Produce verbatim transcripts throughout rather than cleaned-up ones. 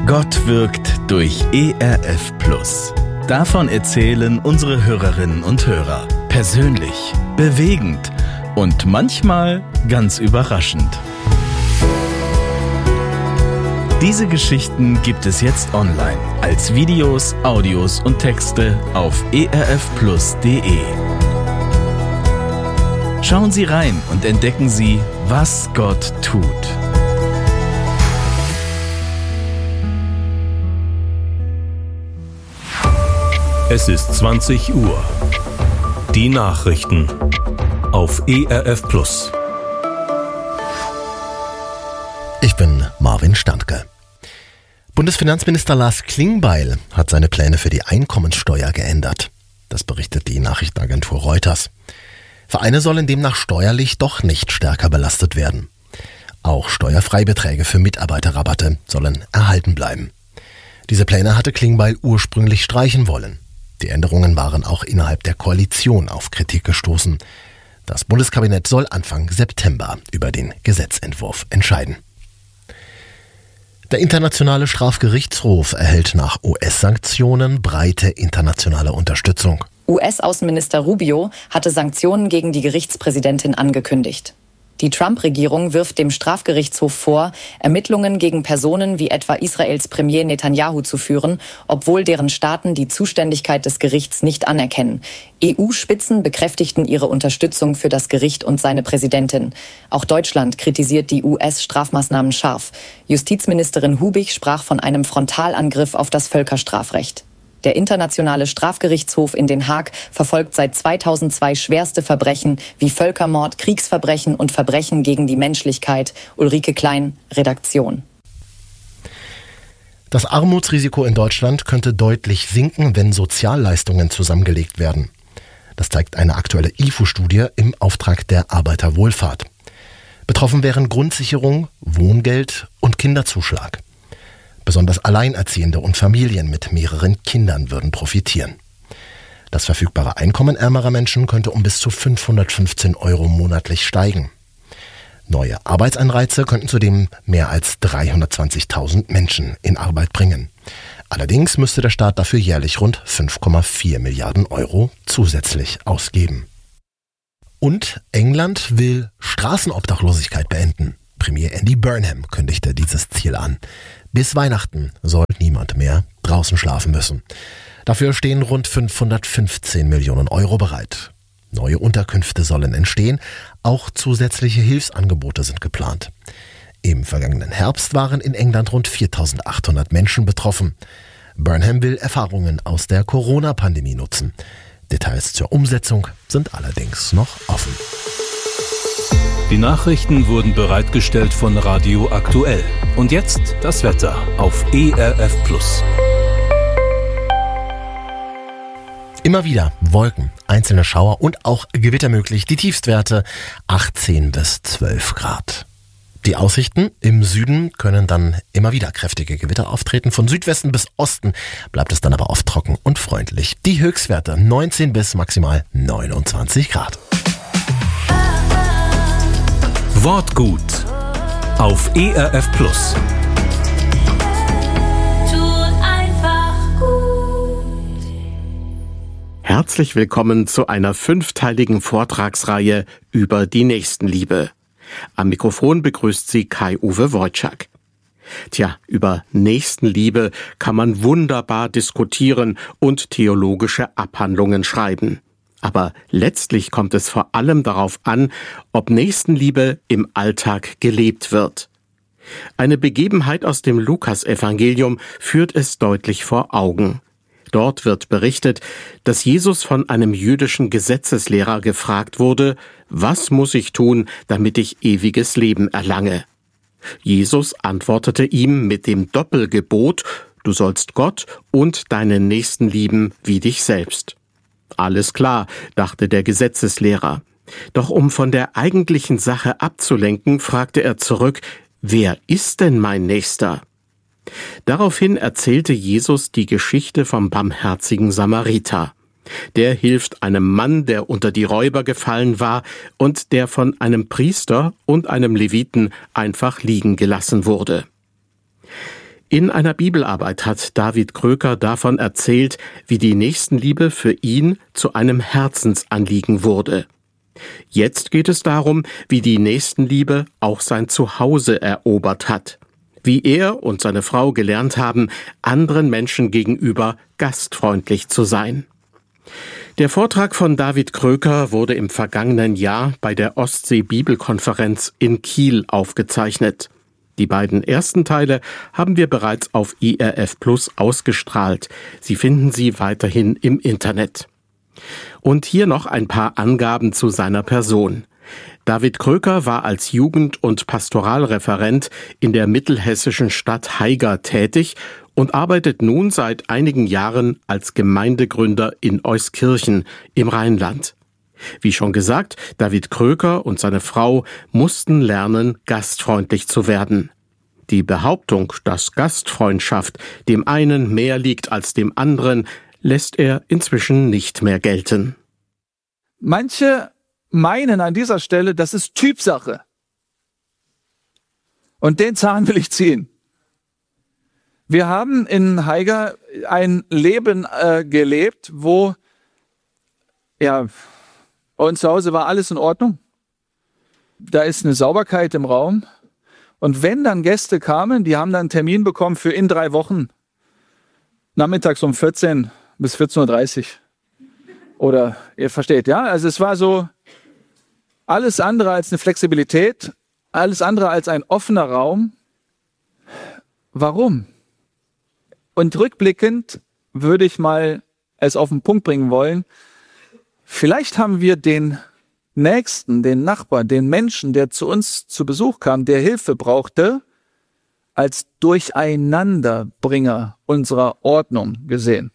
Gott wirkt durch E R F Plus. Davon erzählen unsere Hörerinnen und Hörer. Persönlich, bewegend und manchmal ganz überraschend. Diese Geschichten gibt es jetzt online als Videos, Audios und Texte auf e r f plus punkt d e. Schauen Sie rein und entdecken Sie, was Gott tut. Es ist zwanzig Uhr. Die Nachrichten auf E R F Plus. Ich bin Marvin Standke. Bundesfinanzminister Lars Klingbeil hat seine Pläne für die Einkommensteuer geändert. Das berichtet die Nachrichtenagentur Reuters. Vereine sollen demnach steuerlich doch nicht stärker belastet werden. Auch Steuerfreibeträge für Mitarbeiterrabatte sollen erhalten bleiben. Diese Pläne hatte Klingbeil ursprünglich streichen wollen. Die Änderungen waren auch innerhalb der Koalition auf Kritik gestoßen. Das Bundeskabinett soll Anfang September über den Gesetzentwurf entscheiden. Der Internationale Strafgerichtshof erhält nach U S-Sanktionen breite internationale Unterstützung. U S-Außenminister Rubio hatte Sanktionen gegen die Gerichtspräsidentin angekündigt. Die Trump-Regierung wirft dem Strafgerichtshof vor, Ermittlungen gegen Personen wie etwa Israels Premier Netanyahu zu führen, obwohl deren Staaten die Zuständigkeit des Gerichts nicht anerkennen. E U-Spitzen bekräftigten ihre Unterstützung für das Gericht und seine Präsidentin. Auch Deutschland kritisiert die U S-Strafmaßnahmen scharf. Justizministerin Hubig sprach von einem Frontalangriff auf das Völkerstrafrecht. Der Internationale Strafgerichtshof in Den Haag verfolgt seit zweitausendzwei schwerste Verbrechen wie Völkermord, Kriegsverbrechen und Verbrechen gegen die Menschlichkeit. Ulrike Klein, Redaktion. Das Armutsrisiko in Deutschland könnte deutlich sinken, wenn Sozialleistungen zusammengelegt werden. Das zeigt eine aktuelle I F U-Studie im Auftrag der Arbeiterwohlfahrt. Betroffen wären Grundsicherung, Wohngeld und Kinderzuschlag. Besonders Alleinerziehende und Familien mit mehreren Kindern würden profitieren. Das verfügbare Einkommen ärmerer Menschen könnte um bis zu fünfhundertfünfzehn Euro monatlich steigen. Neue Arbeitsanreize könnten zudem mehr als dreihundertzwanzigtausend Menschen in Arbeit bringen. Allerdings müsste der Staat dafür jährlich rund fünf Komma vier Milliarden Euro zusätzlich ausgeben. Und England will Straßenobdachlosigkeit beenden. Premier Andy Burnham kündigte dieses Ziel an. Bis Weihnachten soll niemand mehr draußen schlafen müssen. Dafür stehen rund fünfhundertfünfzehn Millionen Euro bereit. Neue Unterkünfte sollen entstehen, auch zusätzliche Hilfsangebote sind geplant. Im vergangenen Herbst waren in England rund viertausendachthundert Menschen betroffen. Burnham will Erfahrungen aus der Corona-Pandemie nutzen. Details zur Umsetzung sind allerdings noch offen. Die Nachrichten wurden bereitgestellt von Radio Aktuell. Und jetzt das Wetter auf E R F Plus. Immer wieder Wolken, einzelne Schauer und auch Gewitter möglich. Die Tiefstwerte achtzehn bis zwölf Grad. Die Aussichten im Süden können dann immer wieder kräftige Gewitter auftreten. Von Südwesten bis Osten bleibt es dann aber oft trocken und freundlich. Die Höchstwerte neunzehn bis maximal neunundzwanzig Grad. Wortgut auf E R F Plus. Herzlich willkommen zu einer fünfteiligen Vortragsreihe über die Nächstenliebe. Am Mikrofon begrüßt Sie Kai-Uwe Wojczak. Tja, über Nächstenliebe kann man wunderbar diskutieren und theologische Abhandlungen schreiben. Aber letztlich kommt es vor allem darauf an, ob Nächstenliebe im Alltag gelebt wird. Eine Begebenheit aus dem Lukasevangelium führt es deutlich vor Augen. Dort wird berichtet, dass Jesus von einem jüdischen Gesetzeslehrer gefragt wurde, was muss ich tun, damit ich ewiges Leben erlange? Jesus antwortete ihm mit dem Doppelgebot, du sollst Gott und deinen Nächsten lieben wie dich selbst. Alles klar, dachte der Gesetzeslehrer. Doch um von der eigentlichen Sache abzulenken, fragte er zurück, wer ist denn mein Nächster? Daraufhin erzählte Jesus die Geschichte vom barmherzigen Samariter. Der hilft einem Mann, der unter die Räuber gefallen war und der von einem Priester und einem Leviten einfach liegen gelassen wurde. In einer Bibelarbeit hat David Kröker davon erzählt, wie die Nächstenliebe für ihn zu einem Herzensanliegen wurde. Jetzt geht es darum, wie die Nächstenliebe auch sein Zuhause erobert hat. Wie er und seine Frau gelernt haben, anderen Menschen gegenüber gastfreundlich zu sein. Der Vortrag von David Kröker wurde im vergangenen Jahr bei der Ostsee-Bibelkonferenz in Kiel aufgezeichnet. Die beiden ersten Teile haben wir bereits auf E R F Plus ausgestrahlt. Sie finden sie weiterhin im Internet. Und hier noch ein paar Angaben zu seiner Person. David Kröker war als Jugend- und Pastoralreferent in der mittelhessischen Stadt Haiger tätig und arbeitet nun seit einigen Jahren als Gemeindegründer in Euskirchen im Rheinland. Wie schon gesagt, David Kröker und seine Frau mussten lernen, gastfreundlich zu werden. Die Behauptung, dass Gastfreundschaft dem einen mehr liegt als dem anderen, lässt er inzwischen nicht mehr gelten. Manche meinen an dieser Stelle, das ist Typsache. Und den Zahn will ich ziehen. Wir haben in Haiger ein Leben äh, gelebt, wo, ja, bei uns zu Hause war alles in Ordnung. Da ist eine Sauberkeit im Raum. Und wenn dann Gäste kamen, die haben dann einen Termin bekommen für in drei Wochen. Nachmittags um vierzehn bis vierzehn Uhr dreißig. Oder, ihr versteht, ja? Also es war so alles andere als eine Flexibilität, alles andere als ein offener Raum. Warum? Und rückblickend würde ich mal es auf den Punkt bringen wollen. Vielleicht haben wir den Nächsten, den Nachbar, den Menschen, der zu uns zu Besuch kam, der Hilfe brauchte, als Durcheinanderbringer unserer Ordnung gesehen.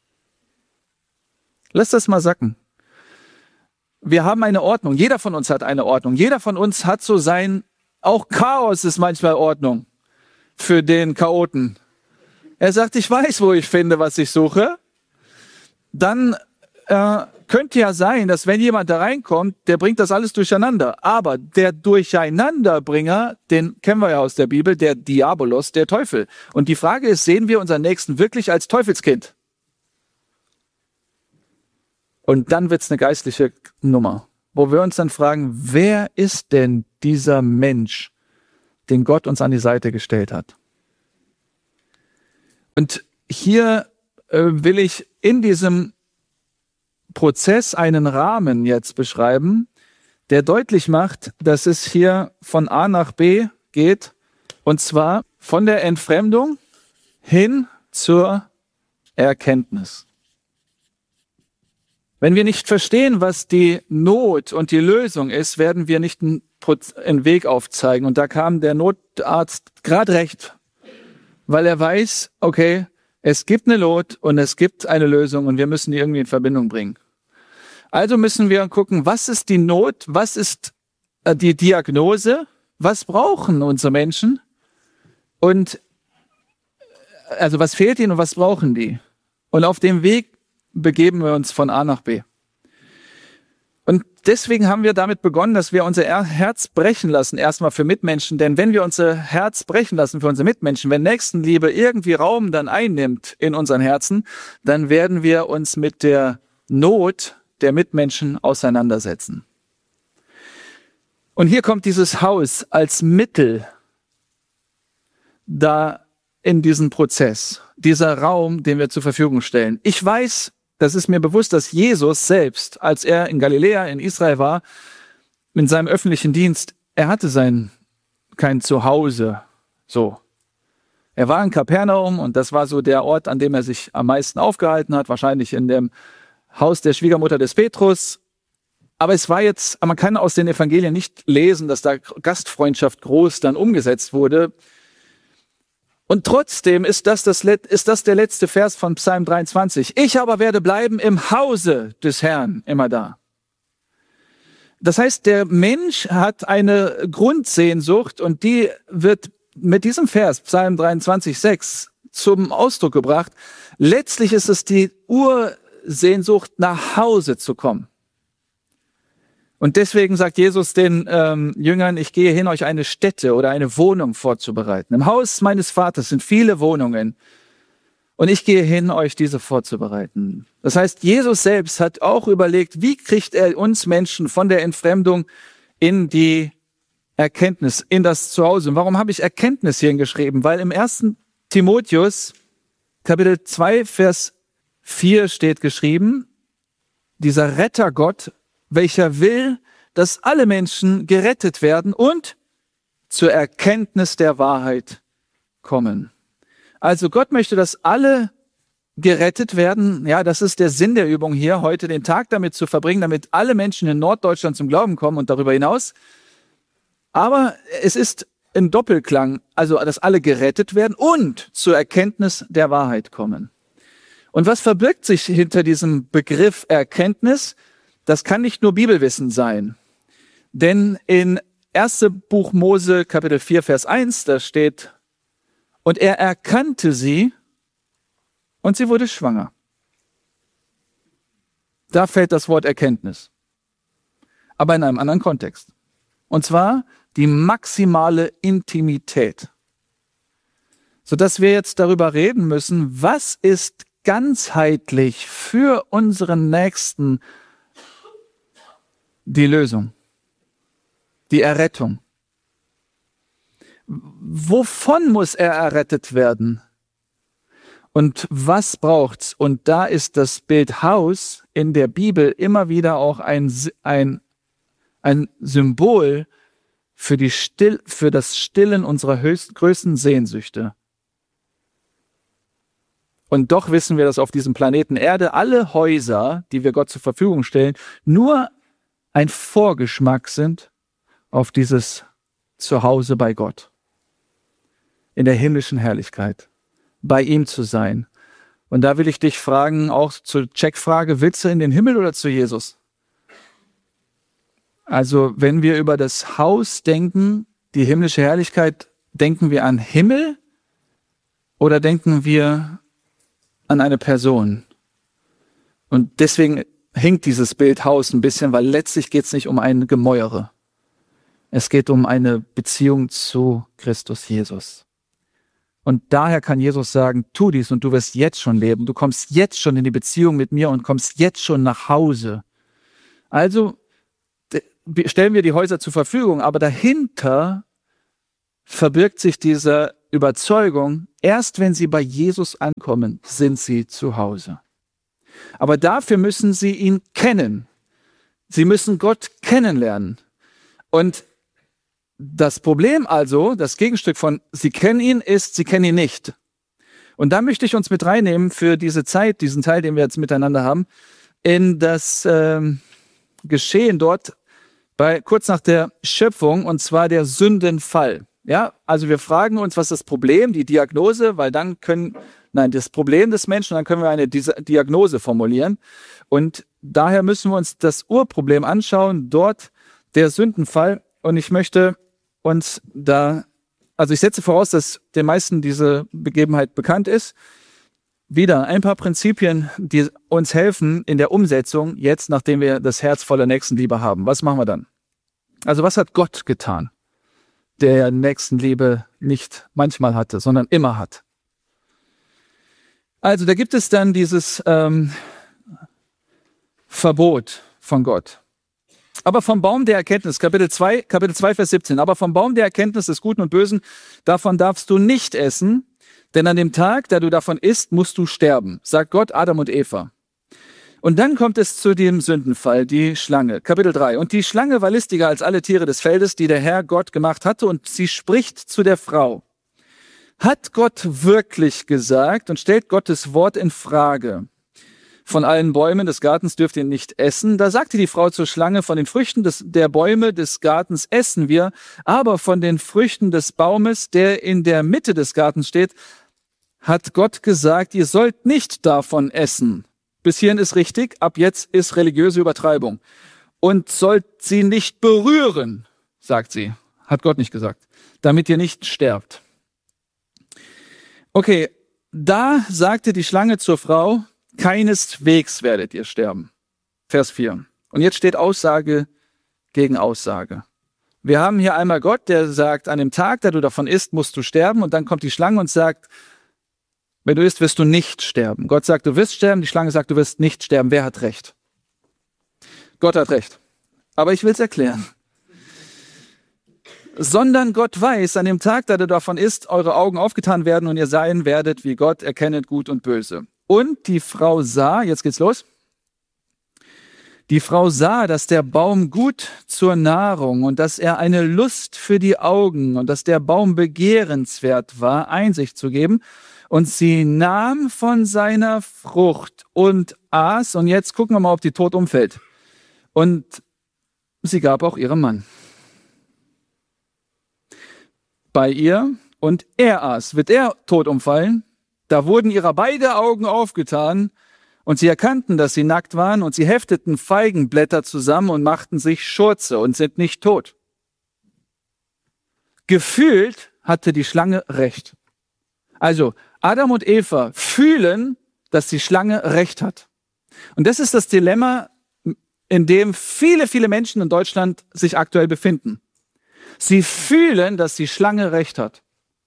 Lass das mal sacken. Wir haben eine Ordnung. Jeder von uns hat eine Ordnung. Jeder von uns hat so sein, auch Chaos ist manchmal Ordnung für den Chaoten. Er sagt, ich weiß, wo ich finde, was ich suche. Dann äh, könnte ja sein, dass wenn jemand da reinkommt, der bringt das alles durcheinander. Aber der Durcheinanderbringer, den kennen wir ja aus der Bibel, der Diabolos, der Teufel. Und die Frage ist, sehen wir unseren Nächsten wirklich als Teufelskind? Und dann wird's eine geistliche Nummer, wo wir uns dann fragen, wer ist denn dieser Mensch, den Gott uns an die Seite gestellt hat? Und hier äh, will ich in diesem Prozess einen Rahmen jetzt beschreiben, der deutlich macht, dass es hier von A nach B geht, und zwar von der Entfremdung hin zur Erkenntnis. Wenn wir nicht verstehen, was die Not und die Lösung ist, werden wir nicht einen, einen Weg aufzeigen. Und da kam der Notarzt gerade recht, weil er weiß, okay, es gibt eine Not und es gibt eine Lösung und wir müssen die irgendwie in Verbindung bringen. Also müssen wir gucken, was ist die Not, was ist die Diagnose, was brauchen unsere Menschen und also was fehlt ihnen und was brauchen die? Und auf dem Weg begeben wir uns von A nach B. Und deswegen haben wir damit begonnen, dass wir unser Herz brechen lassen, erstmal für Mitmenschen. Denn wenn wir unser Herz brechen lassen für unsere Mitmenschen, wenn Nächstenliebe irgendwie Raum dann einnimmt in unseren Herzen, dann werden wir uns mit der Not der Mitmenschen auseinandersetzen. Und hier kommt dieses Haus als Mittel da in diesen Prozess, dieser Raum, den wir zur Verfügung stellen. Ich weiß, das ist mir bewusst, dass Jesus selbst, als er in Galiläa, in Israel war, in seinem öffentlichen Dienst, er hatte sein, kein Zuhause, so. Er war in Kapernaum und das war so der Ort, an dem er sich am meisten aufgehalten hat, wahrscheinlich in dem Haus der Schwiegermutter des Petrus. Aber es war jetzt, man kann aus den Evangelien nicht lesen, dass da Gastfreundschaft groß dann umgesetzt wurde. Und trotzdem ist das, das, ist das der letzte Vers von Psalm dreiundzwanzig. Ich aber werde bleiben im Hause des Herrn, immer da. Das heißt, der Mensch hat eine Grundsehnsucht und die wird mit diesem Vers, Psalm dreiundzwanzig, sechs, zum Ausdruck gebracht. Letztlich ist es die Ursehnsucht, nach Hause zu kommen. Und deswegen sagt Jesus den ähm, Jüngern, ich gehe hin, euch eine Stätte oder eine Wohnung vorzubereiten. Im Haus meines Vaters sind viele Wohnungen. Und ich gehe hin, euch diese vorzubereiten. Das heißt, Jesus selbst hat auch überlegt, wie kriegt er uns Menschen von der Entfremdung in die Erkenntnis, in das Zuhause. Und warum habe ich Erkenntnis hier geschrieben? Weil im ersten Timotheus, Kapitel zwei, Vers vier steht geschrieben, dieser Rettergott, welcher will, dass alle Menschen gerettet werden und zur Erkenntnis der Wahrheit kommen. Also Gott möchte, dass alle gerettet werden. Ja, das ist der Sinn der Übung hier, heute den Tag damit zu verbringen, damit alle Menschen in Norddeutschland zum Glauben kommen und darüber hinaus. Aber es ist ein Doppelklang, also dass alle gerettet werden und zur Erkenntnis der Wahrheit kommen. Und was verbirgt sich hinter diesem Begriff Erkenntnis? Das kann nicht nur Bibelwissen sein. Denn in erstes Buch Mose, Kapitel vier, Vers eins, da steht, und er erkannte sie und sie wurde schwanger. Da fällt das Wort Erkenntnis. Aber in einem anderen Kontext. Und zwar die maximale Intimität. Sodass wir jetzt darüber reden müssen, was ist ganzheitlich für unseren Nächsten die Lösung, die Errettung. Wovon muss er errettet werden? Und was braucht's? Und da ist das Bild Haus in der Bibel immer wieder auch ein, ein, ein Symbol für, die Still, für das Stillen unserer höchst, größten Sehnsüchte. Und doch wissen wir, dass auf diesem Planeten Erde alle Häuser, die wir Gott zur Verfügung stellen, nur ein Vorgeschmack sind auf dieses Zuhause bei Gott. In der himmlischen Herrlichkeit, bei ihm zu sein. Und da will ich dich fragen, auch zur Checkfrage, willst du in den Himmel oder zu Jesus? Also wenn wir über das Haus denken, die himmlische Herrlichkeit, denken wir an Himmel oder denken wir an eine Person? Und deswegen hinkt dieses Bild Haus ein bisschen, weil letztlich geht es nicht um ein Gemäuere. Es geht um eine Beziehung zu Christus Jesus. Und daher kann Jesus sagen, tu dies und du wirst jetzt schon leben. Du kommst jetzt schon in die Beziehung mit mir und kommst jetzt schon nach Hause. Also stellen wir die Häuser zur Verfügung, aber dahinter verbirgt sich diese Überzeugung, erst wenn sie bei Jesus ankommen, sind sie zu Hause. Aber dafür müssen sie ihn kennen. Sie müssen Gott kennenlernen. Und das Problem also, das Gegenstück von sie kennen ihn, ist, sie kennen ihn nicht. Und da möchte ich uns mit reinnehmen für diese Zeit, diesen Teil, den wir jetzt miteinander haben, in das ähm, Geschehen dort bei kurz nach der Schöpfung, und zwar der Sündenfall. Ja, also wir fragen uns, was ist das Problem, die Diagnose, weil dann können, nein, das Problem des Menschen, dann können wir eine Diagnose formulieren. Und daher müssen wir uns das Urproblem anschauen, dort der Sündenfall. Und ich möchte uns da, also ich setze voraus, dass den meisten diese Begebenheit bekannt ist. Wieder ein paar Prinzipien, die uns helfen in der Umsetzung, jetzt, nachdem wir das Herz voller Nächstenliebe haben. Was machen wir dann? Also was hat Gott getan, der Nächstenliebe nicht manchmal hatte, sondern immer hat? Also da gibt es dann dieses ähm, Verbot von Gott. Aber vom Baum der Erkenntnis, Kapitel zwei, Kapitel zwei, Vers siebzehn, aber vom Baum der Erkenntnis des Guten und Bösen, davon darfst du nicht essen, denn an dem Tag, da du davon isst, musst du sterben, sagt Gott Adam und Eva. Und dann kommt es zu dem Sündenfall, die Schlange, Kapitel drei. Und die Schlange war listiger als alle Tiere des Feldes, die der Herr Gott gemacht hatte, und sie spricht zu der Frau. Hat Gott wirklich gesagt und stellt Gottes Wort in Frage? Von allen Bäumen des Gartens dürft ihr nicht essen. Da sagte die Frau zur Schlange, von den Früchten des, der Bäume des Gartens essen wir, aber von den Früchten des Baumes, der in der Mitte des Gartens steht, hat Gott gesagt, ihr sollt nicht davon essen. Bis hierhin ist richtig, ab jetzt ist religiöse Übertreibung. Und sollt sie nicht berühren, sagt sie, hat Gott nicht gesagt, damit ihr nicht sterbt. Okay, da sagte die Schlange zur Frau, keineswegs werdet ihr sterben. Vers vier. Und jetzt steht Aussage Gegenaussage. Wir haben hier einmal Gott, der sagt, an dem Tag, da du davon isst, musst du sterben. Und dann kommt die Schlange und sagt, wenn du isst, wirst du nicht sterben. Gott sagt, du wirst sterben. Die Schlange sagt, du wirst nicht sterben. Wer hat recht? Gott hat recht. Aber ich will es erklären. Sondern Gott weiß, an dem Tag, da du davon isst, eure Augen aufgetan werden und ihr sein werdet wie Gott, erkennet Gut und Böse. Und die Frau sah, jetzt geht's los, die Frau sah, dass der Baum gut zur Nahrung und dass er eine Lust für die Augen und dass der Baum begehrenswert war, Einsicht zu geben. Und sie nahm von seiner Frucht und aß. Und jetzt gucken wir mal, ob die tot umfällt. Und sie gab auch ihrem Mann. Bei ihr und er aß. Wird er tot umfallen? Da wurden ihrer beide Augen aufgetan. Und sie erkannten, dass sie nackt waren, und sie hefteten Feigenblätter zusammen und machten sich Schurze und sind nicht tot. Gefühlt hatte die Schlange recht. Also Adam und Eva fühlen, dass die Schlange recht hat. Und das ist das Dilemma, in dem viele, viele Menschen in Deutschland sich aktuell befinden. Sie fühlen, dass die Schlange recht hat.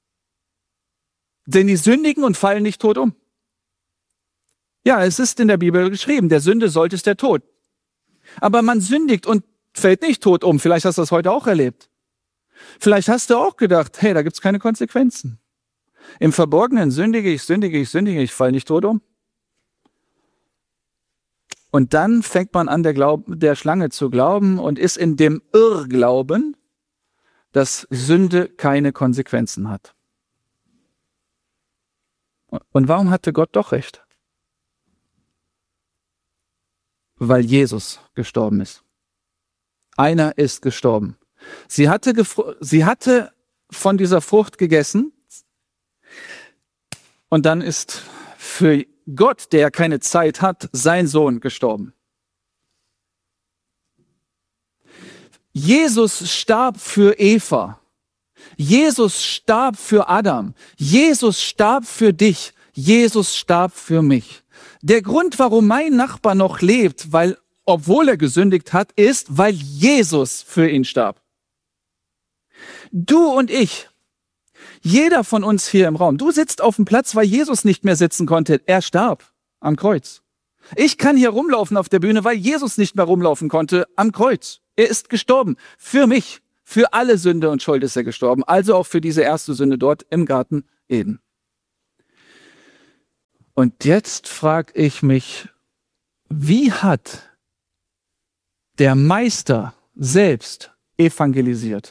Denn die sündigen und fallen nicht tot um. Ja, es ist in der Bibel geschrieben, der Sünde sollte es der Tod. Aber man sündigt und fällt nicht tot um. Vielleicht hast du das heute auch erlebt. Vielleicht hast du auch gedacht, hey, da gibt's keine Konsequenzen. Im Verborgenen sündige ich, sündige ich, sündige ich, falle nicht tot um. Und dann fängt man an, der, Glaub- der Schlange zu glauben und ist in dem Irrglauben, dass Sünde keine Konsequenzen hat. Und warum hatte Gott doch recht? Weil Jesus gestorben ist. Einer ist gestorben. Sie hatte, gefr- sie hatte von dieser Frucht gegessen und dann ist für Gott, der keine Zeit hat, sein Sohn gestorben. Jesus starb für Eva. Jesus starb für Adam. Jesus starb für dich. Jesus starb für mich. Der Grund, warum mein Nachbar noch lebt, weil, obwohl er gesündigt hat, ist, weil Jesus für ihn starb. Du und ich, jeder von uns hier im Raum, du sitzt auf dem Platz, weil Jesus nicht mehr sitzen konnte. Er starb am Kreuz. Ich kann hier rumlaufen auf der Bühne, weil Jesus nicht mehr rumlaufen konnte am Kreuz. Er ist gestorben. Für mich, für alle Sünde und Schuld ist er gestorben. Also auch für diese erste Sünde dort im Garten Eden. Und jetzt frage ich mich, wie hat der Meister selbst evangelisiert?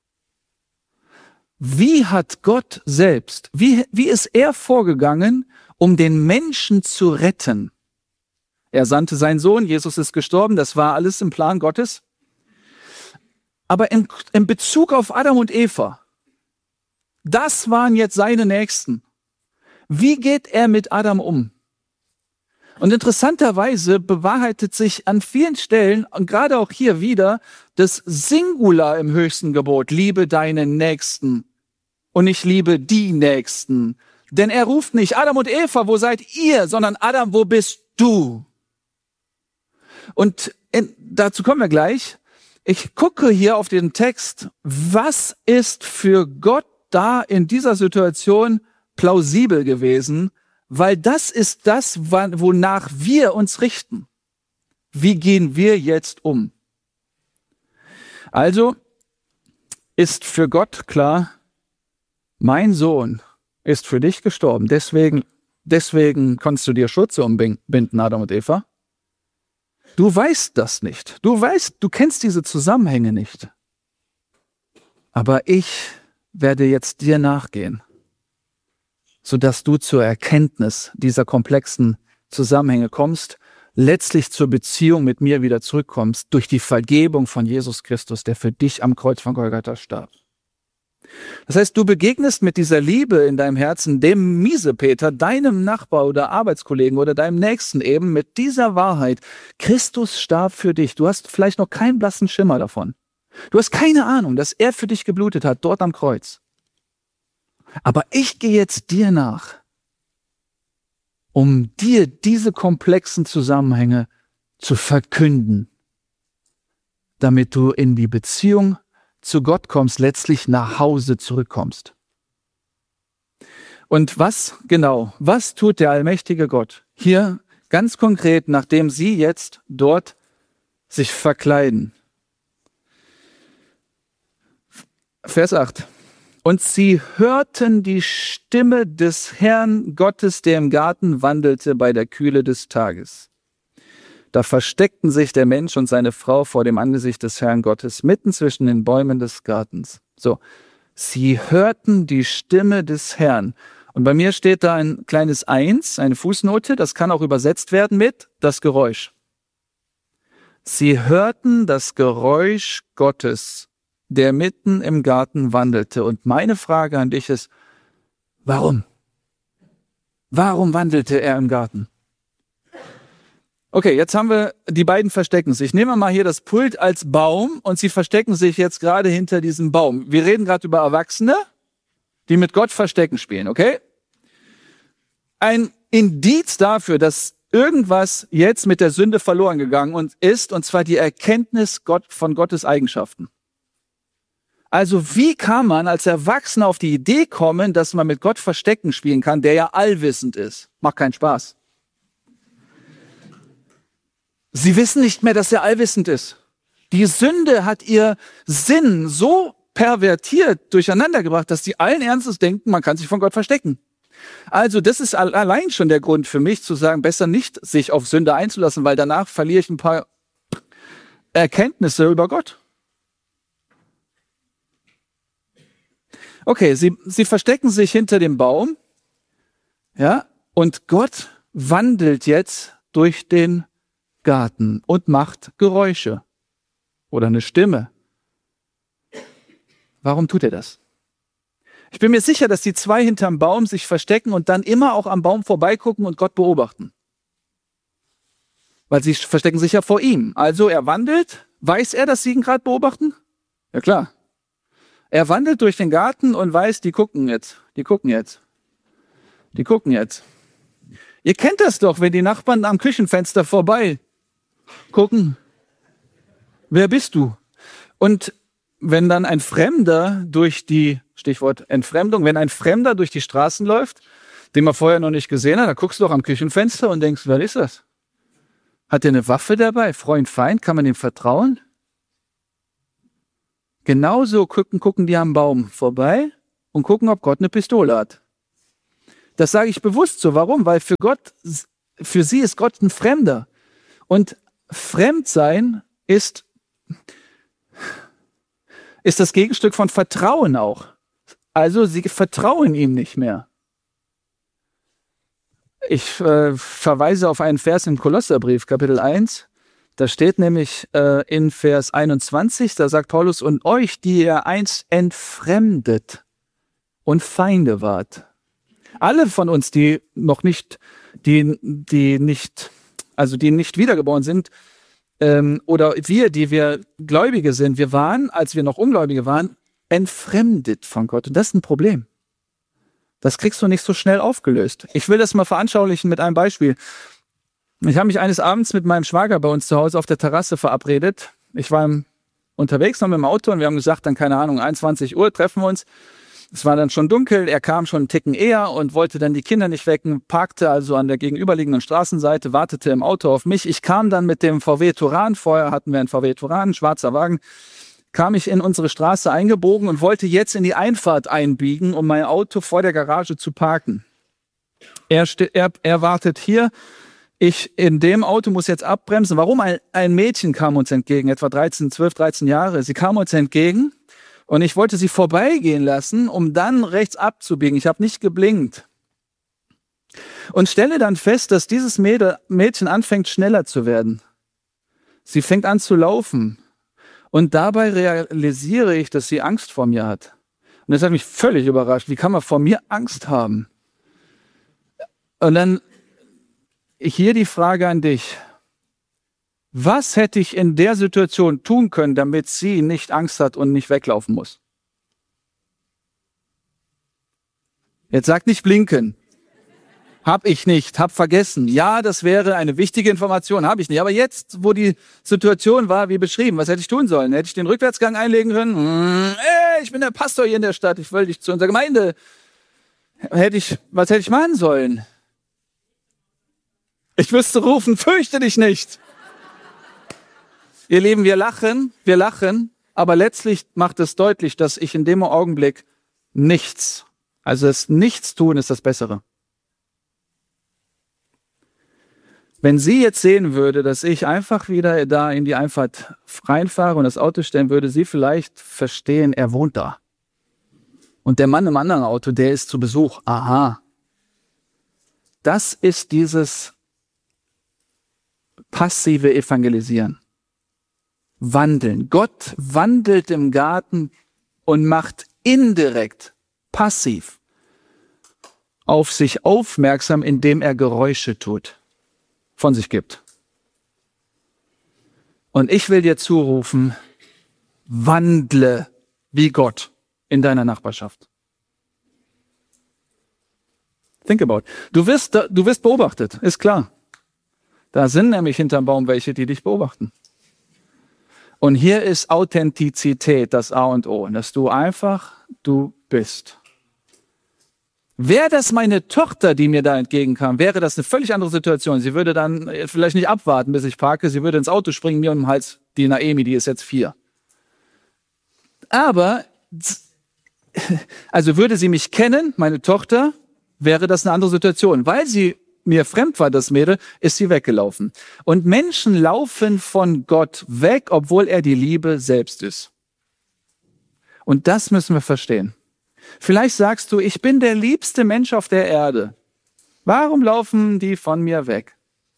Wie hat Gott selbst, wie, wie ist er vorgegangen, um den Menschen zu retten? Er sandte seinen Sohn, Jesus ist gestorben, das war alles im Plan Gottes. Aber in, in Bezug auf Adam und Eva, das waren jetzt seine Nächsten. Wie geht er mit Adam um? Und interessanterweise bewahrheitet sich an vielen Stellen, und gerade auch hier wieder, das Singular im höchsten Gebot, liebe deinen Nächsten und nicht liebe die Nächsten. Denn er ruft nicht, Adam und Eva, wo seid ihr, sondern Adam, wo bist du? Und in, dazu kommen wir gleich. Ich gucke hier auf den Text, was ist für Gott da in dieser Situation plausibel gewesen, weil das ist das, wonach wir uns richten. Wie gehen wir jetzt um? Also ist für Gott klar, mein Sohn ist für dich gestorben, deswegen, deswegen konntest du dir Schürze umbinden, Adam und Eva. Du weißt das nicht. Du weißt, du kennst diese Zusammenhänge nicht. Aber ich werde jetzt dir nachgehen, sodass du zur Erkenntnis dieser komplexen Zusammenhänge kommst, letztlich zur Beziehung mit mir wieder zurückkommst, durch die Vergebung von Jesus Christus, der für dich am Kreuz von Golgatha starb. Das heißt, du begegnest mit dieser Liebe in deinem Herzen dem Miesepeter, deinem Nachbar oder Arbeitskollegen oder deinem Nächsten eben mit dieser Wahrheit. Christus starb für dich. Du hast vielleicht noch keinen blassen Schimmer davon. Du hast keine Ahnung, dass er für dich geblutet hat, dort am Kreuz. Aber ich gehe jetzt dir nach, um dir diese komplexen Zusammenhänge zu verkünden. damit du in die Beziehung zu Gott kommst, letztlich nach Hause zurückkommst. Und was genau, was tut der allmächtige Gott hier ganz konkret, nachdem sie jetzt dort sich verkleiden? Vers acht. Und sie hörten die Stimme des Herrn Gottes, der im Garten wandelte bei der Kühle des Tages. Da versteckten sich der Mensch und seine Frau vor dem Angesicht des Herrn Gottes, mitten zwischen den Bäumen des Gartens. So, sie hörten die Stimme des Herrn. Und bei mir steht da ein kleines Eins, eine Fußnote, das kann auch übersetzt werden mit das Geräusch. Sie hörten das Geräusch Gottes, der mitten im Garten wandelte. Und meine Frage an dich ist, warum? Warum wandelte er im Garten? Okay, jetzt haben wir, die beiden verstecken sich. Nehmen wir mal hier das Pult als Baum und sie verstecken sich jetzt gerade hinter diesem Baum. Wir reden gerade über Erwachsene, die mit Gott Verstecken spielen, okay? Ein Indiz dafür, dass irgendwas jetzt mit der Sünde verloren gegangen ist, und zwar die Erkenntnis Gott, von Gottes Eigenschaften. Also wie kann man als Erwachsener auf die Idee kommen, dass man mit Gott Verstecken spielen kann, der ja allwissend ist? Macht keinen Spaß. Sie wissen nicht mehr, dass er allwissend ist. Die Sünde hat ihr Sinn so pervertiert, durcheinandergebracht, dass sie allen Ernstes denken, man kann sich von Gott verstecken. Also das ist allein schon der Grund für mich zu sagen, besser nicht sich auf Sünde einzulassen, weil danach verliere ich ein paar Erkenntnisse über Gott. Okay, sie, sie verstecken sich hinter dem Baum, ja, und Gott wandelt jetzt durch den Garten und macht Geräusche oder eine Stimme. Warum tut er das? Ich bin mir sicher, dass die zwei hinterm Baum sich verstecken und dann immer auch am Baum vorbeigucken und Gott beobachten. Weil sie verstecken sich ja vor ihm. Also er wandelt, weiß er, dass sie ihn gerade beobachten? Ja klar. Er wandelt durch den Garten und weiß, die gucken jetzt, die gucken jetzt, die gucken jetzt. Ihr kennt das doch, wenn die Nachbarn am Küchenfenster vorbei gucken. Wer bist du? Und wenn dann ein Fremder durch die, Stichwort Entfremdung, wenn ein Fremder durch die Straßen läuft, den man vorher noch nicht gesehen hat, dann guckst du doch am Küchenfenster und denkst, wer ist das? Hat der eine Waffe dabei? Freund, Feind? Kann man ihm vertrauen? Genauso gucken, gucken die am Baum vorbei und gucken, ob Gott eine Pistole hat. Das sage ich bewusst so. Warum? Weil für Gott, für sie ist Gott ein Fremder. Und Fremdsein ist, ist das Gegenstück von Vertrauen auch. Also sie vertrauen ihm nicht mehr. Ich äh, verweise auf einen Vers im Kolosserbrief, Kapitel eins. Da steht nämlich äh, in Vers einundzwanzig, da sagt Paulus, und euch, die ihr einst entfremdet und Feinde wart. Alle von uns, die noch nicht, die, die nicht, also die nicht wiedergeboren sind, ähm, oder wir, die wir Gläubige sind, wir waren, als wir noch Ungläubige waren, entfremdet von Gott. Und das ist ein Problem. Das kriegst du nicht so schnell aufgelöst. Ich will das mal veranschaulichen mit einem Beispiel. Ich habe mich eines Abends mit meinem Schwager bei uns zu Hause auf der Terrasse verabredet. Ich war unterwegs noch mit dem Auto und wir haben gesagt, dann keine Ahnung, einundzwanzig Uhr treffen wir uns. Es war dann schon dunkel, er kam schon einen Ticken eher und wollte dann die Kinder nicht wecken, parkte also an der gegenüberliegenden Straßenseite, wartete im Auto auf mich. Ich kam dann mit dem V W Touran, vorher hatten wir einen V W Touran, ein schwarzer Wagen, kam ich in unsere Straße eingebogen und wollte jetzt in die Einfahrt einbiegen, um mein Auto vor der Garage zu parken. Er, er, er wartet hier. Ich in dem Auto muss jetzt abbremsen. Warum? Ein, ein Mädchen kam uns entgegen, etwa dreizehn, zwölf, dreizehn Jahre. Sie kam uns entgegen und ich wollte sie vorbeigehen lassen, um dann rechts abzubiegen. Ich habe nicht geblinkt. Und stelle dann fest, dass dieses Mädel, Mädchen anfängt, schneller zu werden. Sie fängt an zu laufen. Und dabei realisiere ich, dass sie Angst vor mir hat. Und das hat mich völlig überrascht. Wie kann man vor mir Angst haben? Und dann hier die Frage an dich. Was hätte ich in der Situation tun können, damit sie nicht Angst hat und nicht weglaufen muss? Jetzt sagt nicht blinken. Hab ich nicht, hab vergessen. Ja, das wäre eine wichtige Information, habe ich nicht. Aber jetzt, wo die Situation war, wie beschrieben, was hätte ich tun sollen? Hätte ich den Rückwärtsgang einlegen können? Hm, ey, ich bin der Pastor hier in der Stadt, ich wollte dich zu unserer Gemeinde. Hätte ich, was hätte ich machen sollen? Ich müsste rufen, fürchte dich nicht. Ihr Lieben, wir lachen, wir lachen, aber letztlich macht es deutlich, dass ich in dem Augenblick nichts, also das Nichtstun ist das Bessere. Wenn sie jetzt sehen würde, dass ich einfach wieder da in die Einfahrt reinfahre und das Auto stellen, würde sie vielleicht verstehen, er wohnt da. Und der Mann im anderen Auto, der ist zu Besuch. Aha. Das ist dieses passive Evangelisieren. Wandeln. Gott wandelt im Garten und macht indirekt, passiv auf sich aufmerksam, indem er Geräusche tut. Von sich gibt. Und ich will dir zurufen, wandle wie Gott in deiner Nachbarschaft. Think about it. Du wirst, du wirst beobachtet, ist klar. Da sind nämlich hinterm Baum welche, die dich beobachten. Und hier ist Authentizität das A und O, dass du einfach du bist. Wäre das meine Tochter, die mir da entgegenkam, wäre das eine völlig andere Situation. Sie würde dann vielleicht nicht abwarten, bis ich parke. Sie würde ins Auto springen, mir um den Hals. Die Naemi, die ist jetzt vier. Aber, also würde sie mich kennen, meine Tochter, wäre das eine andere Situation. Weil sie mir fremd war, das Mädel, ist sie weggelaufen. Und Menschen laufen von Gott weg, obwohl er die Liebe selbst ist. Und das müssen wir verstehen. Vielleicht sagst du, ich bin der liebste Mensch auf der Erde. Warum laufen die von mir weg?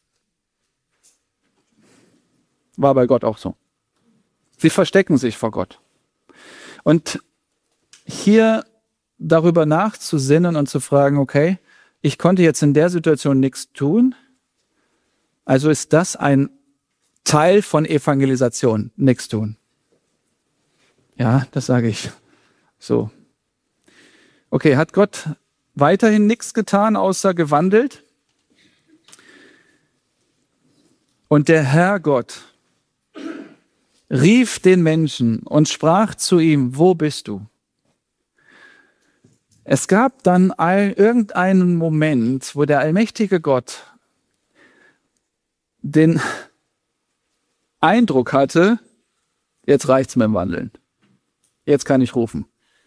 War bei Gott auch so. Sie verstecken sich vor Gott. Und hier darüber nachzusinnen und zu fragen, okay, ich konnte jetzt in der Situation nichts tun. Also ist das ein Teil von Evangelisation, nichts tun. Ja, das sage ich so. Okay, hat Gott weiterhin nichts getan, außer gewandelt? Und der Herr Gott rief den Menschen und sprach zu ihm, wo bist du? Es gab dann ein, irgendeinen Moment, wo der allmächtige Gott den Eindruck hatte, jetzt reicht's mit dem Wandeln. Jetzt kann ich rufen.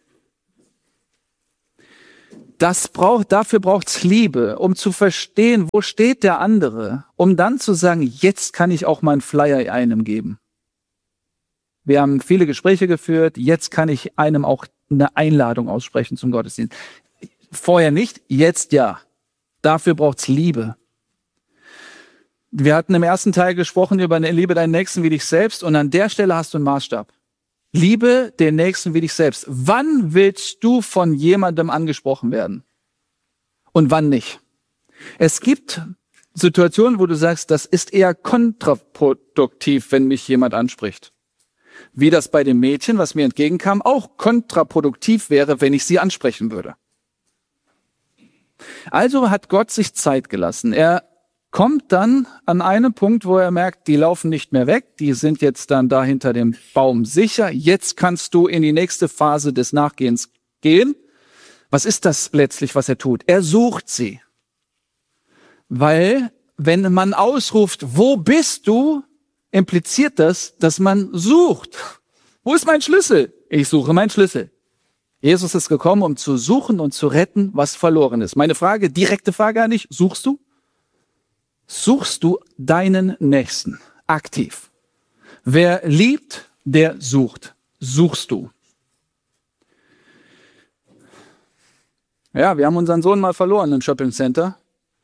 Das braucht, dafür braucht es Liebe, um zu verstehen, wo steht der andere, um dann zu sagen, jetzt kann ich auch mal einen Flyer einem geben. Wir haben viele Gespräche geführt, jetzt kann ich einem auch eine Einladung aussprechen zum Gottesdienst. Vorher nicht, jetzt ja. Dafür braucht es Liebe. Wir hatten im ersten Teil gesprochen über eine Liebe deinen Nächsten wie dich selbst und an der Stelle hast du einen Maßstab. Liebe den Nächsten wie dich selbst. Wann willst du von jemandem angesprochen werden? Und wann nicht? Es gibt Situationen, wo du sagst, das ist eher kontraproduktiv, wenn mich jemand anspricht. Wie das bei dem Mädchen, was mir entgegenkam, auch kontraproduktiv wäre, wenn ich sie ansprechen würde. Also hat Gott sich Zeit gelassen. Er kommt dann an einen Punkt, wo er merkt, die laufen nicht mehr weg, die sind jetzt dann da hinter dem Baum sicher. Jetzt kannst du in die nächste Phase des Nachgehens gehen. Was ist das letztlich, was er tut? Er sucht sie. Weil, wenn man ausruft, wo bist du, impliziert das, dass man sucht. Wo ist mein Schlüssel? Ich suche meinen Schlüssel. Jesus ist gekommen, um zu suchen und zu retten, was verloren ist. Meine Frage, direkte Frage an dich, suchst du? Suchst du deinen Nächsten aktiv? Wer liebt, der sucht. Suchst du? Ja, wir haben unseren Sohn mal verloren im Shopping Center.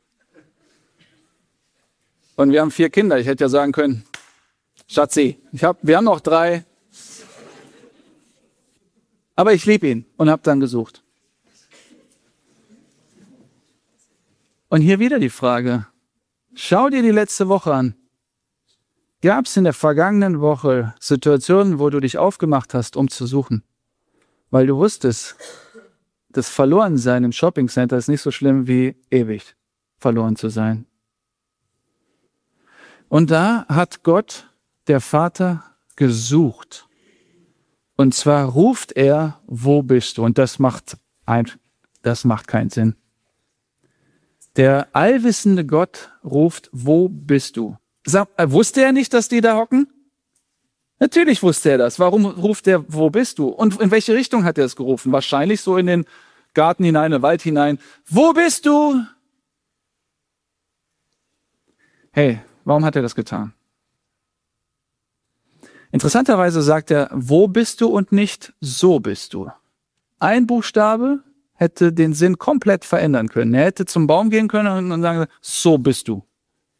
Und wir haben vier Kinder. Ich hätte ja sagen können, Schatzi, ich hab, wir haben noch drei. Aber ich liebe ihn und habe dann gesucht. Und hier wieder die Frage. Schau dir die letzte Woche an. Gab es in der vergangenen Woche Situationen, wo du dich aufgemacht hast, um zu suchen? Weil du wusstest, das Verlorensein im Shoppingcenter ist nicht so schlimm wie ewig. verloren zu sein. Und da hat Gott, der Vater, gesucht. Und zwar ruft er, wo bist du? Und das macht, ein, das macht keinen Sinn. Der allwissende Gott ruft, wo bist du? Sag, äh, wusste er nicht, dass die da hocken? Natürlich wusste er das. Warum ruft er, wo bist du? Und in welche Richtung hat er es gerufen? Wahrscheinlich so in den Garten hinein, in den Wald hinein. Wo bist du? Hey, warum hat er das getan? Interessanterweise sagt er, wo bist du und nicht so bist du. Ein Buchstabe hätte den Sinn komplett verändern können. Er hätte zum Baum gehen können und sagen, so bist du.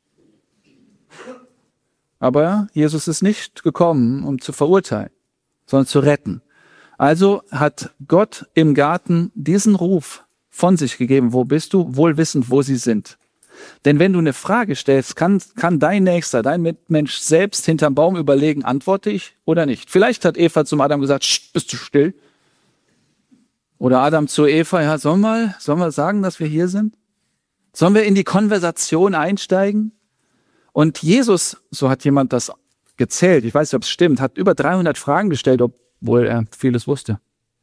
Aber Jesus ist nicht gekommen, um zu verurteilen, sondern zu retten. Also hat Gott im Garten diesen Ruf von sich gegeben, wo bist du, wohl wissend, wo sie sind. Denn wenn du eine Frage stellst, kann, kann dein Nächster, dein Mitmensch selbst hinterm Baum überlegen, antworte ich oder nicht. Vielleicht hat Eva zum Adam gesagt, bist du still? Oder Adam zu Eva, ja, sollen wir, sollen wir sagen, dass wir hier sind? Sollen wir in die Konversation einsteigen? Und Jesus, so hat jemand das gezählt, ich weiß nicht, ob es stimmt, hat über dreihundert Fragen gestellt, obwohl er vieles wusste.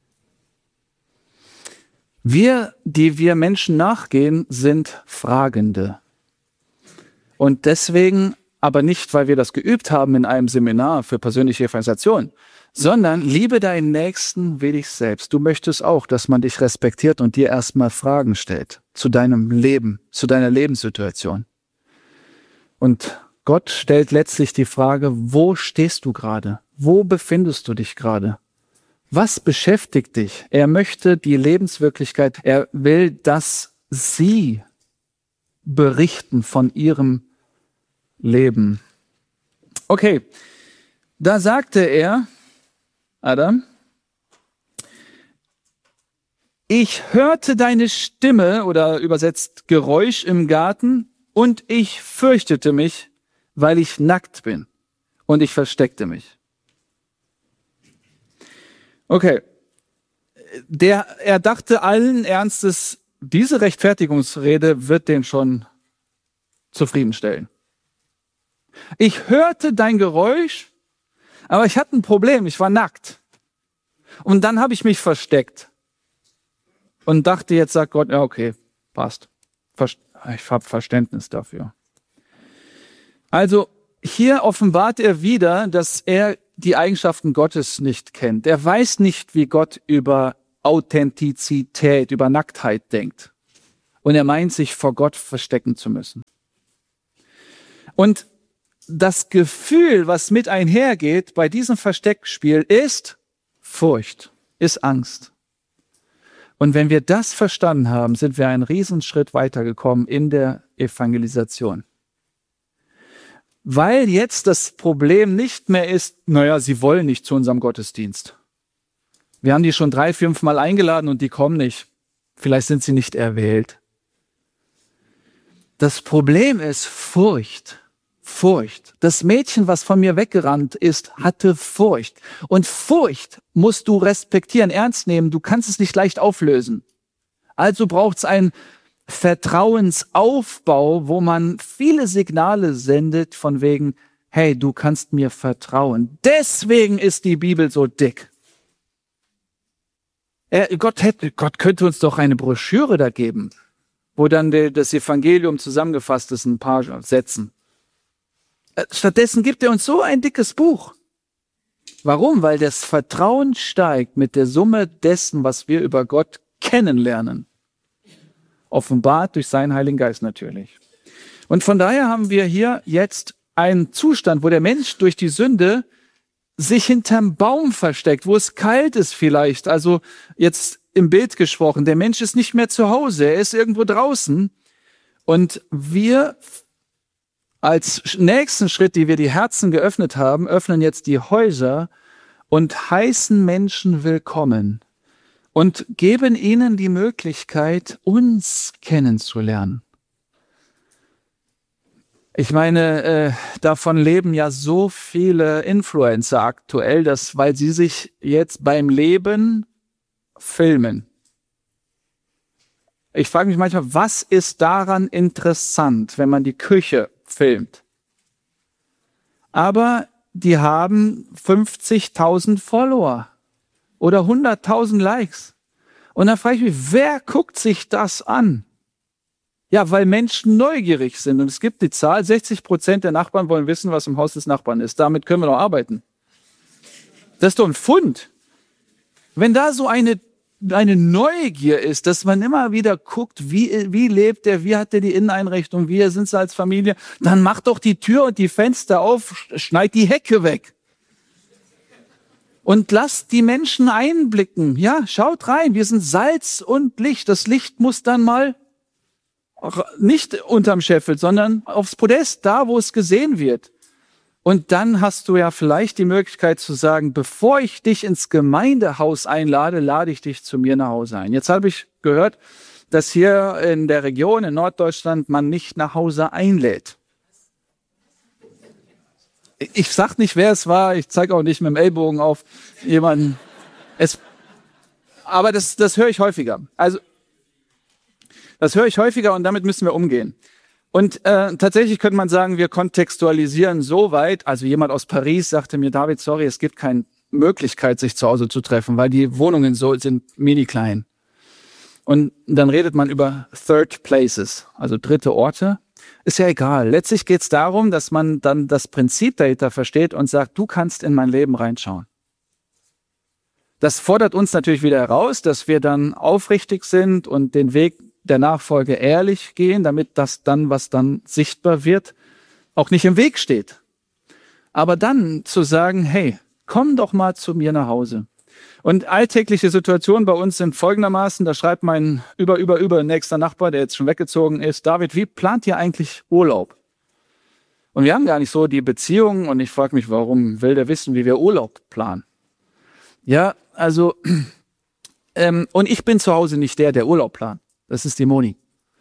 Wir, die wir Menschen nachgehen, sind Fragende. Und deswegen, aber nicht, weil wir das geübt haben in einem Seminar für persönliche Evangelisation, sondern liebe deinen Nächsten wie dich selbst. Du möchtest auch, dass man dich respektiert und dir erstmal Fragen stellt zu deinem Leben, zu deiner Lebenssituation. Und Gott stellt letztlich die Frage, wo stehst du gerade? Wo befindest du dich gerade? Was beschäftigt dich? Er möchte die Lebenswirklichkeit, er will, dass sie berichten von ihrem Leben. Okay, da sagte er, Adam, ich hörte deine Stimme, oder übersetzt Geräusch im Garten, und ich fürchtete mich, weil ich nackt bin, und ich versteckte mich. Okay, der, er dachte allen Ernstes, diese Rechtfertigungsrede wird den schon zufriedenstellen. Ich hörte dein Geräusch, aber ich hatte ein Problem, ich war nackt. Und dann habe ich mich versteckt und dachte, jetzt sagt Gott, ja okay, passt. Ich habe Verständnis dafür. Also hier offenbart er wieder, dass er die Eigenschaften Gottes nicht kennt. Er weiß nicht, wie Gott über Authentizität, über Nacktheit denkt. Und er meint, sich vor Gott verstecken zu müssen. Und das Gefühl, was mit einhergeht bei diesem Versteckspiel, ist Furcht, ist Angst. Und wenn wir das verstanden haben, sind wir einen Riesenschritt weitergekommen in der Evangelisation. Weil jetzt das Problem nicht mehr ist, naja, sie wollen nicht zu unserem Gottesdienst. Wir haben die schon drei, fünf Mal eingeladen und die kommen nicht. Vielleicht sind sie nicht erwählt. Das Problem ist Furcht. Furcht. Das Mädchen, was von mir weggerannt ist, hatte Furcht. Und Furcht musst du respektieren, ernst nehmen. Du kannst es nicht leicht auflösen. Also braucht es ein Vertrauensaufbau, wo man viele Signale sendet von wegen, hey, du kannst mir vertrauen. Deswegen ist die Bibel so dick. Er, Gott, hätte, Gott könnte uns doch eine Broschüre da geben, wo dann de, das Evangelium zusammengefasst ist in ein paar Sätzen. Stattdessen gibt er uns so ein dickes Buch. Warum? Weil das Vertrauen steigt mit der Summe dessen, was wir über Gott kennenlernen. Offenbart durch seinen Heiligen Geist natürlich. Und von daher haben wir hier jetzt einen Zustand, wo der Mensch durch die Sünde sich hinterm Baum versteckt, wo es kalt ist vielleicht. Also jetzt im Bild gesprochen, der Mensch ist nicht mehr zu Hause, er ist irgendwo draußen. Und wir als nächsten Schritt, die wir die Herzen geöffnet haben, öffnen jetzt die Häuser und heißen Menschen willkommen. Und geben ihnen die Möglichkeit, uns kennenzulernen. Ich meine, äh, davon leben ja so viele Influencer aktuell, dass, weil sie sich jetzt beim Leben filmen. Ich frage mich manchmal, was ist daran interessant, wenn man die Küche filmt? Aber die haben fünfzigtausend Follower oder hunderttausend Likes. Und dann frage ich mich, wer guckt sich das an? Ja, weil Menschen neugierig sind. Und es gibt die Zahl, sechzig Prozent der Nachbarn wollen wissen, was im Haus des Nachbarn ist. Damit können wir doch arbeiten. Das ist doch ein Fund. Wenn da so eine, eine Neugier ist, dass man immer wieder guckt, wie, wie lebt der, wie hat der die Inneneinrichtung, wie sind sie als Familie, dann macht doch die Tür und die Fenster auf, schneid die Hecke weg. Und lasst die Menschen einblicken. Ja, schaut rein, wir sind Salz und Licht. Das Licht muss dann mal nicht unterm Scheffel, sondern aufs Podest, da wo es gesehen wird. Und dann hast du ja vielleicht die Möglichkeit zu sagen, bevor ich dich ins Gemeindehaus einlade, lade ich dich zu mir nach Hause ein. Jetzt habe ich gehört, dass hier in der Region, in Norddeutschland, man nicht nach Hause einlädt. Ich sage nicht, wer es war, ich zeige auch nicht mit dem Ellbogen auf jemanden. Es, aber das, das höre ich häufiger. Also das höre ich häufiger und damit müssen wir umgehen. Und äh, tatsächlich könnte man sagen, wir kontextualisieren so weit. Also jemand aus Paris sagte mir, David, sorry, es gibt keine Möglichkeit, sich zu Hause zu treffen, weil die Wohnungen so sind mini klein. Und dann redet man über Third Places, also dritte Orte. Ist ja egal. Letztlich geht es darum, dass man dann das Prinzip dahinter versteht und sagt, du kannst in mein Leben reinschauen. Das fordert uns natürlich wieder heraus, dass wir dann aufrichtig sind und den Weg der Nachfolge ehrlich gehen, damit das dann, was dann sichtbar wird, auch nicht im Weg steht. Aber dann zu sagen, hey, komm doch mal zu mir nach Hause. Und alltägliche Situationen bei uns sind folgendermaßen, da schreibt mein über, über, über nächster Nachbar, der jetzt schon weggezogen ist, David, wie plant ihr eigentlich Urlaub? Und wir haben gar nicht so die Beziehung und ich frage mich, warum will der wissen, wie wir Urlaub planen? Ja, also, ähm, und ich bin zu Hause nicht der, der Urlaub plant. Das ist die Moni.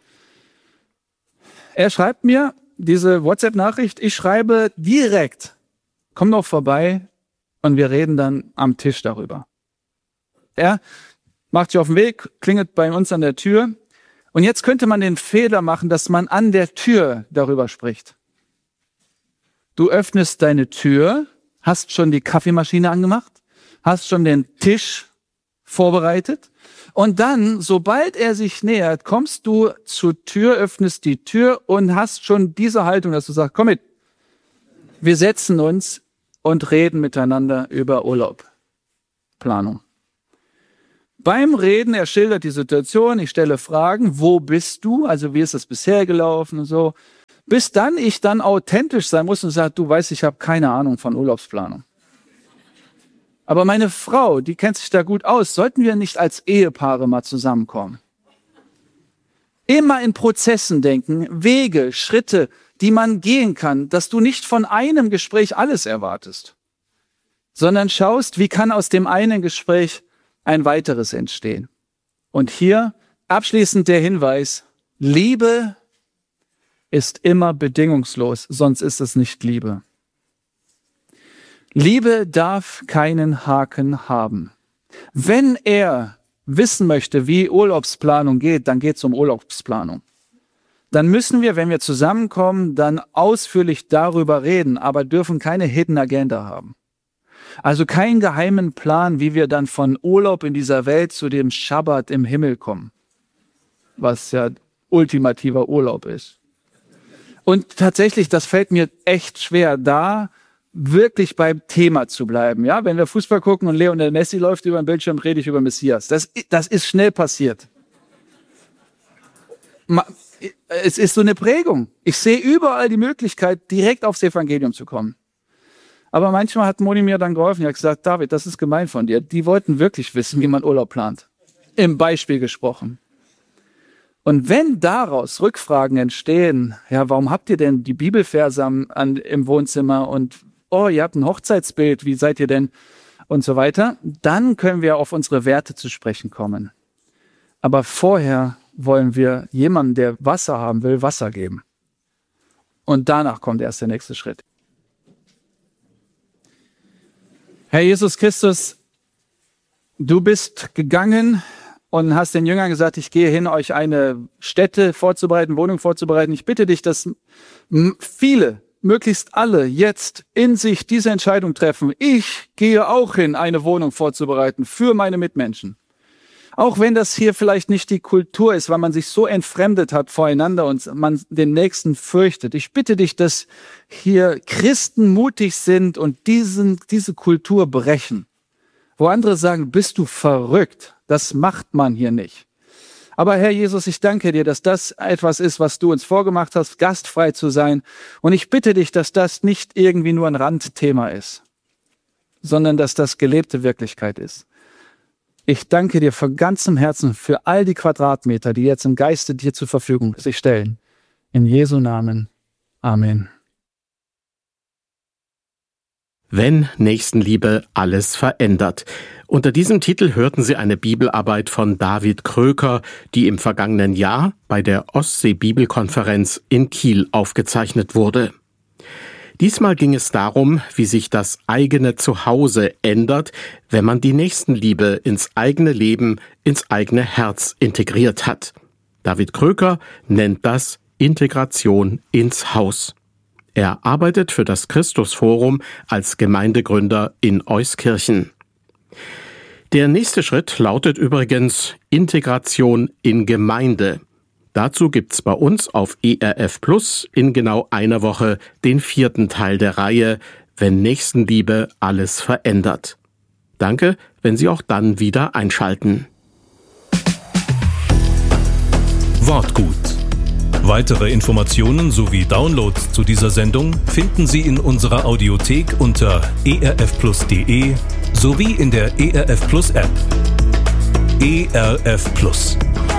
Er schreibt mir diese WhatsApp-Nachricht, ich schreibe direkt, komm doch vorbei und wir reden dann am Tisch darüber. Er macht sich auf den Weg, klingelt bei uns an der Tür und jetzt könnte man den Fehler machen, dass man an der Tür darüber spricht. Du öffnest deine Tür, hast schon die Kaffeemaschine angemacht, hast schon den Tisch vorbereitet. Und dann, sobald er sich nähert, kommst du zur Tür, öffnest die Tür und hast schon diese Haltung, dass du sagst, komm mit, wir setzen uns und reden miteinander über Urlaub. Planung. Beim Reden, er schildert die Situation, ich stelle Fragen, wo bist du, also wie ist das bisher gelaufen und so, bis dann ich dann authentisch sein muss und sage, du weißt, ich habe keine Ahnung von Urlaubsplanung. Aber meine Frau, die kennt sich da gut aus. Sollten wir nicht als Ehepaare mal zusammenkommen? Immer in Prozessen denken, Wege, Schritte, die man gehen kann, dass du nicht von einem Gespräch alles erwartest, sondern schaust, wie kann aus dem einen Gespräch ein weiteres entstehen. Und hier abschließend der Hinweis, Liebe ist immer bedingungslos, sonst ist es nicht Liebe. Liebe darf keinen Haken haben. Wenn er wissen möchte, wie Urlaubsplanung geht, dann geht es um Urlaubsplanung. Dann müssen wir, wenn wir zusammenkommen, dann ausführlich darüber reden, aber dürfen keine Hidden Agenda haben. Also keinen geheimen Plan, wie wir dann von Urlaub in dieser Welt zu dem Schabbat im Himmel kommen, was ja ultimativer Urlaub ist. Und tatsächlich, das fällt mir echt schwer, da wirklich beim Thema zu bleiben. Ja, wenn wir Fußball gucken und Lionel Messi läuft über den Bildschirm, rede ich über Messias. Das, das ist schnell passiert. Es ist so eine Prägung. Ich sehe überall die Möglichkeit, direkt aufs Evangelium zu kommen. Aber manchmal hat Moni mir dann geholfen. Er hat gesagt, David, das ist gemein von dir. Die wollten wirklich wissen, wie man Urlaub plant. Im Beispiel gesprochen. Und wenn daraus Rückfragen entstehen, ja, warum habt ihr denn die Bibelverse am, an, im Wohnzimmer und oh, ihr habt ein Hochzeitsbild, wie seid ihr denn? Und so weiter, dann können wir auf unsere Werte zu sprechen kommen. Aber vorher wollen wir jemandem, der Wasser haben will, Wasser geben. Und danach kommt erst der nächste Schritt. Herr Jesus Christus, du bist gegangen und hast den Jüngern gesagt, ich gehe hin, euch eine Stätte vorzubereiten, Wohnung vorzubereiten. Ich bitte dich, dass viele, möglichst alle jetzt in sich diese Entscheidung treffen. Ich gehe auch hin, eine Wohnung vorzubereiten für meine Mitmenschen. Auch wenn das hier vielleicht nicht die Kultur ist, weil man sich so entfremdet hat voreinander und man den Nächsten fürchtet. Ich bitte dich, dass hier Christen mutig sind und diesen, diese Kultur brechen. Wo andere sagen, bist du verrückt? Das macht man hier nicht. Aber Herr Jesus, ich danke dir, dass das etwas ist, was du uns vorgemacht hast, gastfrei zu sein. Und ich bitte dich, dass das nicht irgendwie nur ein Randthema ist, sondern dass das gelebte Wirklichkeit ist. Ich danke dir von ganzem Herzen für all die Quadratmeter, die jetzt im Geiste dir zur Verfügung sich stellen. In Jesu Namen. Amen. Wenn Nächstenliebe alles verändert. Unter diesem Titel hörten Sie eine Bibelarbeit von David Kröker, die im vergangenen Jahr bei der Ostsee-Bibelkonferenz in Kiel aufgezeichnet wurde. Diesmal ging es darum, wie sich das eigene Zuhause ändert, wenn man die Nächstenliebe ins eigene Leben, ins eigene Herz integriert hat. David Kröker nennt das Integration ins Haus. Er arbeitet für das Christusforum als Gemeindegründer in Euskirchen. Der nächste Schritt lautet übrigens Integration in Gemeinde. Dazu gibt's bei uns auf E R F Plus in genau einer Woche den vierten Teil der Reihe, wenn Nächstenliebe alles verändert. Danke, wenn Sie auch dann wieder einschalten. Wortgut. Weitere Informationen sowie Downloads zu dieser Sendung finden Sie in unserer Audiothek unter e r f plus punkt d e sowie in der E R F Plus App. E R F Plus.